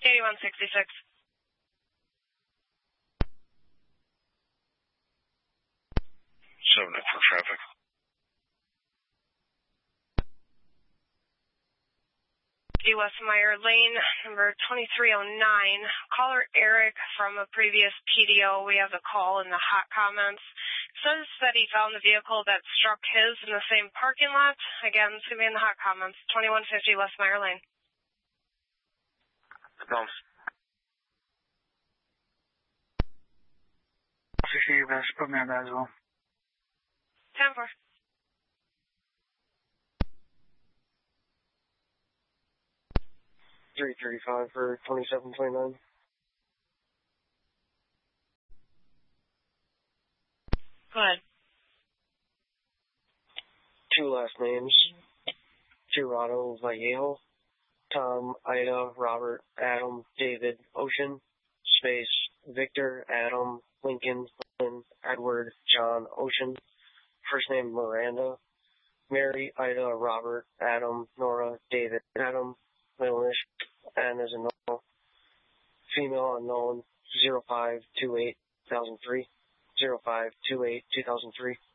8166. Seven for traffic. West Meyer Lane, number 2309. Caller Eric from a previous PDO. We have the call in the hot comments. Says that he found the vehicle that struck his in the same parking lot. Again, it's going to be in the hot comments. 2150 West Meyer Lane. Bounce. Appreciate your best. Put me on that as well. 10-4. 335 for 2729. Go ahead. Two last names. Gerardo Vallejo. Tom, Ida, Robert, Adam, David, Ocean. Space, Victor, Adam, Lincoln, Lynn, Edward, John, Ocean. First name Miranda. Mary, Ida, Robert, Adam, Nora, David, Adam. Middle initial N as a no. Female unknown 0528 2003. 0528 2003.